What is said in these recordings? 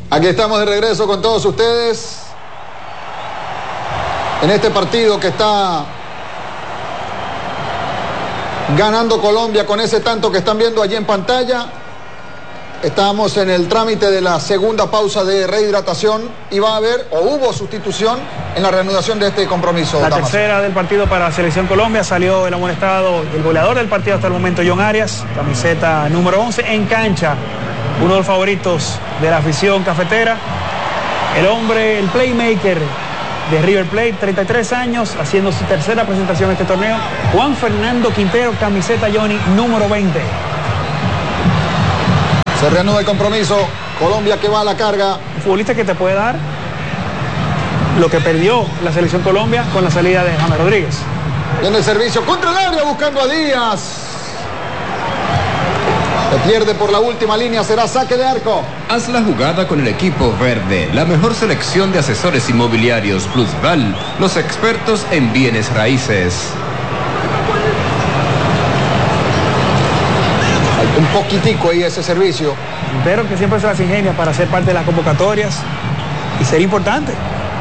Aquí estamos de regreso con todos ustedes en este partido que está ganando Colombia con ese tanto que están viendo allí en pantalla. Estamos en el trámite de la segunda pausa de rehidratación y va a haber o hubo sustitución en la reanudación de este compromiso. La tercera del partido para la Selección Colombia. Salió el amonestado, el goleador del partido hasta el momento, John Arias, camiseta número 11 en cancha. Uno de los favoritos de la afición cafetera, el hombre, el playmaker de River Plate, 33 años, haciendo su tercera presentación en este torneo, Juan Fernando Quintero, camiseta Johnny número 20. Se reanuda el compromiso, Colombia que va a la carga. Un futbolista que te puede dar lo que perdió la Selección Colombia con la salida de James Rodríguez. Viene el servicio contra el área buscando a Díaz. Se pierde por la última línea, será saque de arco. Haz la jugada con el equipo verde, la mejor selección de asesores inmobiliarios Plusval, los expertos en bienes raíces. Un poquitico ahí ese servicio. Pero que siempre se las ingenia para ser parte de las convocatorias y ser importante.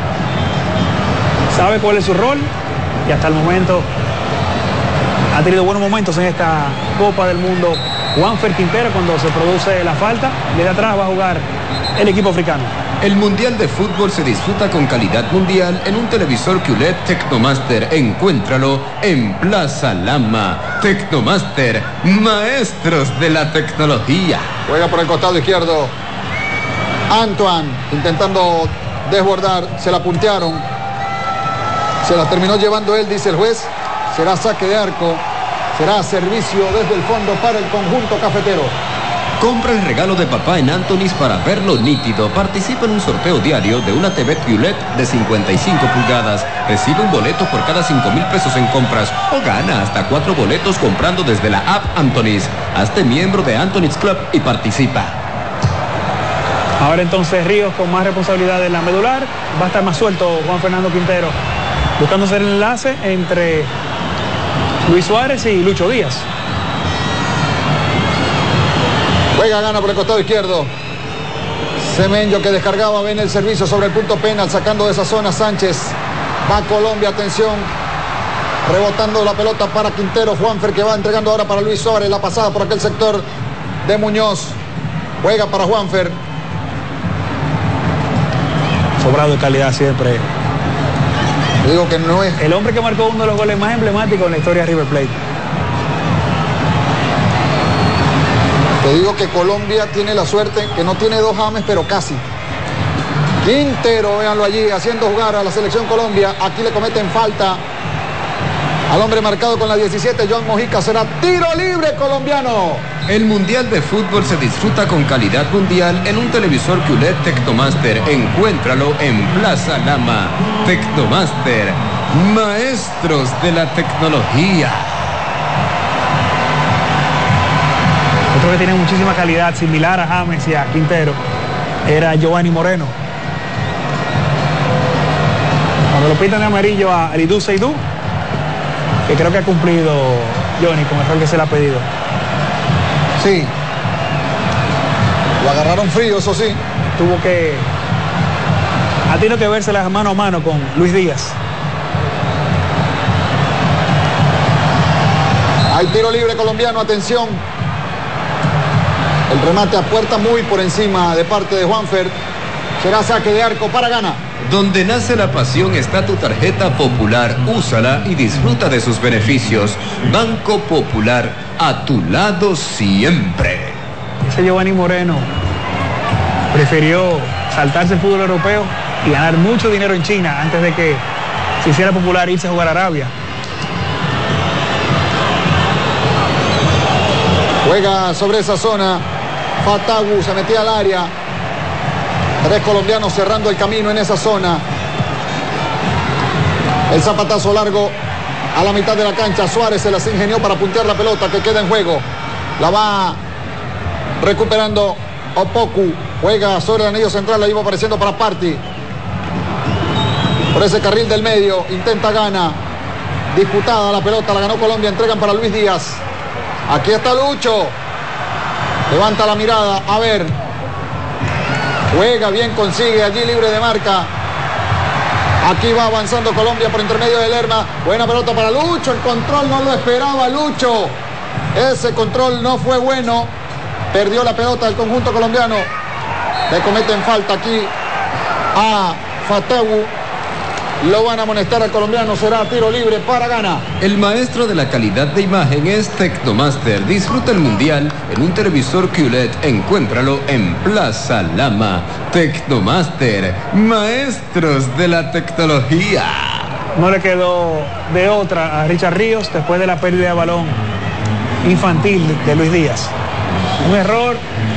Sabe cuál es su rol y hasta el momento ha tenido buenos momentos en esta Copa del Mundo. Juanfer Quintero, cuando se produce la falta, desde atrás va a jugar el equipo africano. El Mundial de Fútbol se disfruta con calidad mundial en un televisor QLED Tecnomaster. Encuéntralo en Plaza Lama. Tecnomaster, maestros de la tecnología. Juega por el costado izquierdo. Antoine intentando desbordar, se la puntearon. Se la terminó llevando él, dice el juez. Será saque de arco. Será servicio desde el fondo para el conjunto cafetero. Compra el regalo de papá en Anthony's para verlo nítido. Participa en un sorteo diario de una TV QLED de 55 pulgadas. Recibe un boleto por cada 5,000 pesos en compras o gana hasta 4 boletos comprando desde la app Anthony's. Hazte miembro de Anthony's Club y participa. Ahora entonces Ríos con más responsabilidad en la medular. Va a estar más suelto Juan Fernando Quintero, buscando hacer el enlace entre Luis Suárez y Lucho Díaz. Juega, gana por el costado izquierdo. Semenyo que descargaba, ven el servicio sobre el punto penal, sacando de esa zona Sánchez. Va Colombia, atención. Rebotando la pelota para Quintero. Juanfer que va entregando ahora para Luis Suárez. La pasada por aquel sector de Muñoz. Juega para Juanfer. Sobrado de calidad siempre. Te digo que no es... El hombre que marcó uno de los goles más emblemáticos en la historia de River Plate. Te digo que Colombia tiene la suerte que no tiene dos James, pero casi. Quintero, véanlo allí, haciendo jugar a la selección Colombia. Aquí le cometen falta al hombre marcado con la 17, John Mojica. Será tiro libre colombiano. El Mundial de Fútbol se disfruta con calidad mundial en un televisor QLED Tecnomaster. Encuéntralo en Plaza Lama. Tecnomaster, maestros de la tecnología. Otro que tiene muchísima calidad, similar a James y a Quintero, era Giovanni Moreno. Cuando lo pintan de amarillo a Alidou Seydou, que creo que ha cumplido Johnny con el rol que se le ha pedido. Sí. Lo agarraron frío, eso sí. Ha tenido que vérselas mano a mano con Luis Díaz. Hay tiro libre colombiano, atención. El remate a puerta muy por encima de parte de Juanfer. Será saque de arco para Ghana. Donde nace la pasión está tu tarjeta Popular. Úsala y disfruta de sus beneficios. Banco Popular, a tu lado siempre. Ese Giovanni Moreno prefirió saltarse el fútbol europeo y ganar mucho dinero en China antes de que se hiciera popular irse a jugar a Arabia. Juega sobre esa zona. Fatagu se metía al área. 3 colombianos cerrando el camino en esa zona. El zapatazo largo a la mitad de la cancha. Suárez se las ingenió para puntear la pelota que queda en juego. La va recuperando Opoku. Juega sobre el anillo central. Ahí va apareciendo para Party. Por ese carril del medio. Intenta Ghana. Disputada la pelota. La ganó Colombia. Entregan para Luis Díaz. Aquí está Lucho. Levanta la mirada. A ver. Juega bien, consigue allí libre de marca. Aquí va avanzando Colombia por intermedio de Lerma. Buena pelota para Lucho. El control no lo esperaba Lucho. Ese control no fue bueno. Perdió la pelota del conjunto colombiano. Le cometen falta aquí a Fatewu. Lo van a amonestar al colombiano. Será tiro libre para Ghana. El maestro de la calidad de imagen es Tecnomaster. Disfruta el mundial en un televisor QLED. Encuéntralo en Plaza Lama. Tecnomaster, maestros de la tecnología. No le quedó de otra a Richard Ríos después de la pérdida de balón infantil de Luis Díaz. Un error